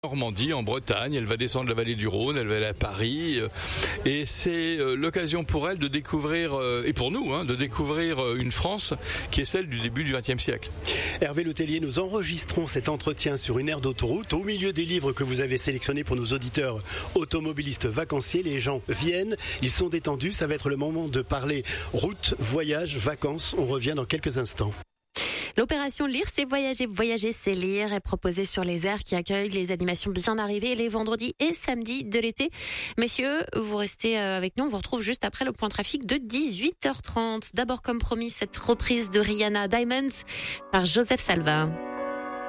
Normandie, en Bretagne, elle va descendre la vallée du Rhône, elle va aller à Paris, et c'est l'occasion pour elle de découvrir, et pour nous, de découvrir une France qui est celle du début du XXe siècle. Hervé Letellier, nous enregistrons cet entretien sur une aire d'autoroute, au milieu des livres que vous avez sélectionnés pour nos auditeurs automobilistes vacanciers. Les gens viennent, ils sont détendus, ça va être le moment de parler route, voyage, vacances. On revient dans quelques instants. L'opération Lire, c'est voyager. Voyager, c'est lire est proposée sur les aires qui accueillent les animations bien arrivées les vendredis et samedis de l'été. Messieurs, vous restez avec nous. On vous retrouve juste après le point trafic de 18h30. D'abord, comme promis, cette reprise de Rihanna Diamonds par Joseph Salva.